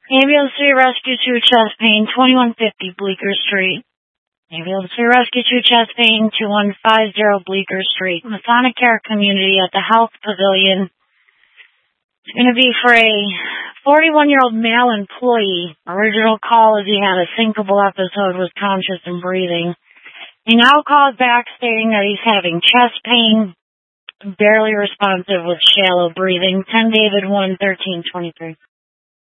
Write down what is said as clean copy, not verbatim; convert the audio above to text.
Ambulance 3 Rescue 2 chest pain, 2150 Bleecker Street. Ambulance 3 Rescue 2 chest pain, 2150 Bleecker Street. Masonic Care Community at the Health Pavilion. It's going to be for a 41-year-old male employee. Original call is he had a syncopal episode, was conscious and breathing. He now calls back stating that he's having chest pain, barely responsive with shallow breathing. 10 David 1 1323.